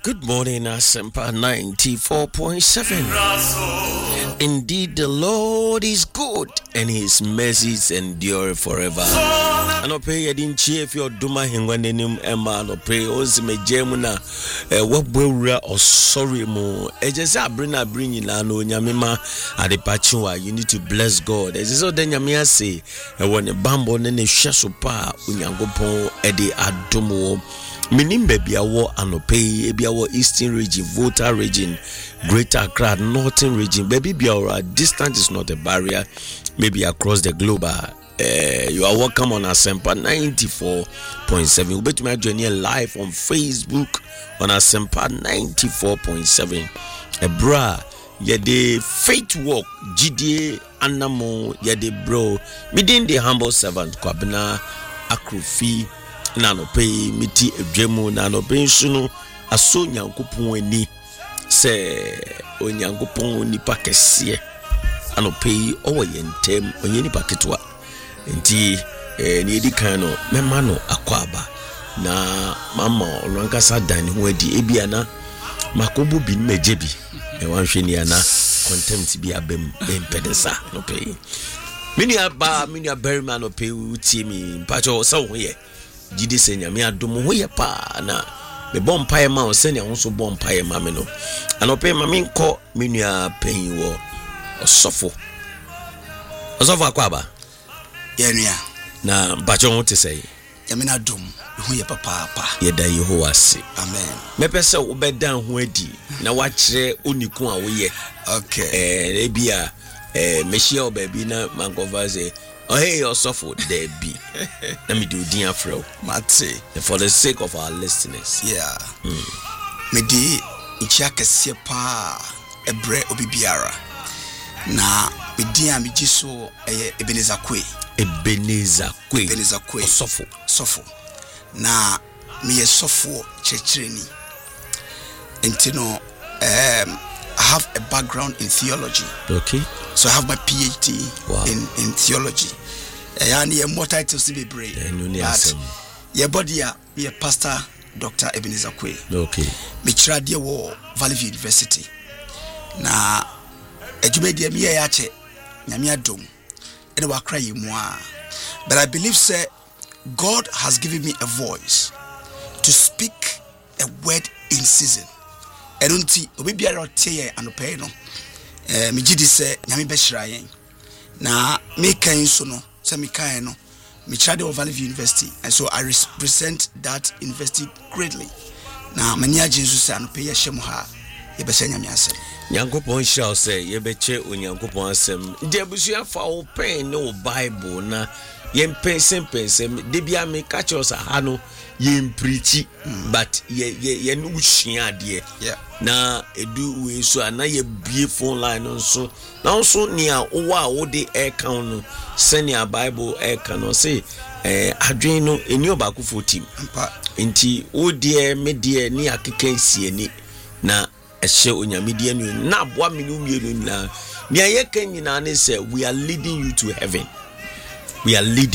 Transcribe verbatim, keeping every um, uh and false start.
Good morning, Asempa ninety-four point seven. Indeed, the Lord is good and his mercies endure forever. I no pray you didn't cheer if your duma hingwanenim Emma no pray Ozime Jemuna what will or sorry mo. I just bring a bring in no Yamima at the Pachua. You need to bless God. As so then Yamia say, I want a bambo and a shasupa unyangopon edi adomo. Minim baby awo anope ebi awo eastern region, Volta region, Greater Accra, northern region. Baby be our distance is not a barrier. Maybe across the globe. Uh, you are welcome on Asempa ninety-four point seven. We bet my journey live on Facebook on Asempa ninety-four point seven. A bra, yeah the faith walk, G D A Anamo, yeah the bro. Within the humble servant Kwabena Akrufi. Nano pay miti edwemu nano pay sunu aso nyankopon ani se onyankopon nipa kese ano pay owo yentem onye nipa ketwa nti eh ni edi kan no mema no akwaba na mama olwankasa dan ho adi ebia na makobu bi mejebi e wanhwe ni ana contempt bi abem bempedesa no pay mini aba mini aberima no pay uti mi mpacho sa wo ye Jide se nyame adom ho ye pa na me bom pae ma o se ne ho so bom pae ma me no anope ma me nko menua panyi wo osofo osofo akwaba ye nua na bacho ho te sei nyame na adom ho ye papa pa ye da Yehowa se amen me pese wo bedan ho adi na wa kire oniku a wo ye okay eh ebia eh mehia obabi na mankova say oh hey osofo there be let me do dia fro mate for the sake of our listeners yeah mm. me di ichia kese pa ebre obibiara na me di am giso eye Ebenezer Kwe Ebenezer Kwe Ebenezer Kwe osofo sofo na me ye sofo chechireni entino um I have a background in theology. Okay. So I have my P H D wow. in in theology. And I am more titles to be brave. But your body, be a pastor, Doctor Ebenezer Kwe. Okay. Me tradia wo Valley View University. Na ejumedi me yache nyame adom. Ene wa kra yimwa. But I believe say God has given me a voice to speak a word in season. Erunti obi biara otie anope no eh me gidi se nyame be hira yen na me kan so no se me kan no me chade of Valley View University, and so I represent that university greatly. Na mani ajensu se anope ye hye mo ha ye be se nyame asem nyankopon hira se ye be che onyankopon asem de abusua fa wo pen no Bible na ye mpensem pensem de bia me ka che osa ha no ye mprichi mm. but ye ye ye no hia de yeah na edu we so ana ye bie phone line no so na so nia wo a wo de air count no senior Bible air count no say eh adwen no eni obakufo team nti wo de me de ni akeka sie ni na ehye onyamedie ni na aboa me no mienu na nia ye kan nyina ne say we are leading you to heaven we are leading